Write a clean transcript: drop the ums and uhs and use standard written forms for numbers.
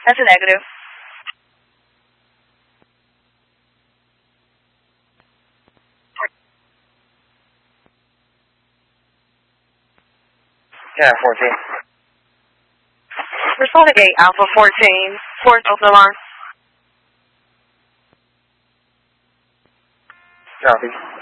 That's a negative. Yeah, 14. Responding 8, Alpha 14. 4th, open alarm. Copy.